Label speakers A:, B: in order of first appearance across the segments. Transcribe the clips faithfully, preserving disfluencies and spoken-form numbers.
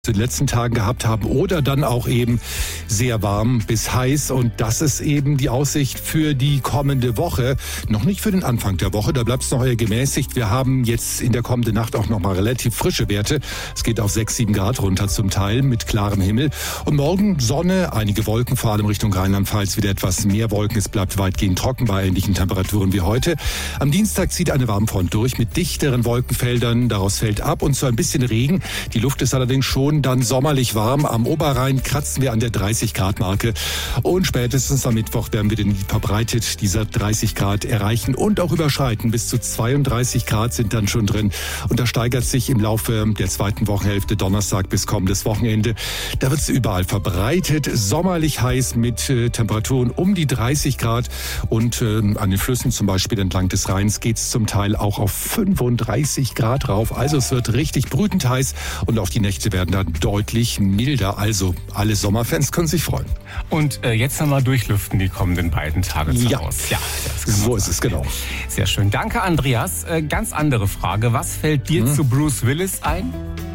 A: in den letzten Tagen gehabt haben oder dann auch eben sehr warm bis heiß, und das ist eben die Aussicht für die kommende Woche. Noch nicht für den Anfang der Woche, da bleibt es noch eher gemäßigt. Wir haben jetzt in der kommenden Nacht auch noch mal relativ frische Werte. Es geht auf sechs, sieben Grad runter zum Teil mit klarem Himmel. Und morgen Sonne, einige Wolken, vor allem Richtung Rheinland-Pfalz wieder etwas mehr Wolken. Es bleibt weitgehend trocken bei ähnlichen Temperaturen wie heute. Am Dienstag zieht eine Warmfront durch mit dichteren Wolkenfeldern. Daraus fällt ab und so ein bisschen Regen. Die Luft ist allerdings schon dann sommerlich warm. Am Oberrhein kratzen wir an der dreißig Grad Marke. Und spätestens am Mittwoch werden wir den verbreitet dieser dreißig Grad erreichen und auch überschreiten. Bis zu zweiunddreißig Grad sind dann schon drin. Und das steigert sich im Laufe der zweiten Wochenhälfte, Donnerstag bis kommendes Wochenende. Da wird es überall verbreitet. Sommerlich heiß mit äh, Temperaturen um die dreißig Grad. Und äh, an den Flüssen, zum Beispiel entlang des Rheins, geht es zum Teil auch auf fünfunddreißig Grad rauf. Also es wird richtig brütend heiß und auch die Nächte werden dann deutlich milder. Also alle Sommerfans können sich freuen.
B: Und äh, jetzt nochmal durchlüften die kommenden beiden Tage zu
A: Ja,
B: Hause. Ja,
A: so ist es, genau.
B: Sehr schön. Danke, Andreas. Äh, ganz andere Frage. Was fällt dir hm. zu Bruce Willis ein?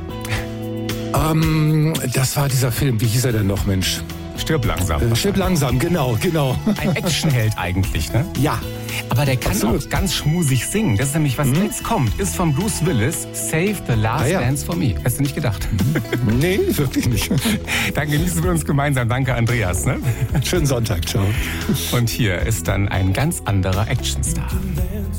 A: Ähm, das war dieser Film. Wie hieß er denn noch, Mensch?
B: Stirb langsam.
A: Äh, Stirb langsam, genau, genau.
B: Ein Actionheld eigentlich, ne?
A: Ja.
B: Aber der kann
A: Absolut.
B: auch ganz schmusig singen. Das ist nämlich, was
A: Mhm.
B: jetzt kommt, ist von Bruce Willis, Save the Last
A: Ah, ja.
B: Dance for Me. Hast du nicht gedacht?
A: Nee, wirklich nicht.
B: Dann genießen wir uns gemeinsam. Danke, Andreas. Ne?
A: Schönen Sonntag, ciao.
B: Und hier ist dann ein ganz anderer Actionstar.